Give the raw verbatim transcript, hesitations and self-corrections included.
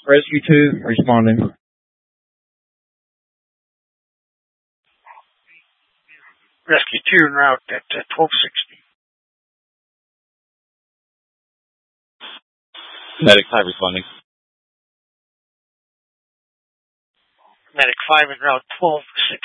Rescue two responding. Rescue two en route at uh, twelve sixty. Medic five responding. Medic five en route twelve sixty.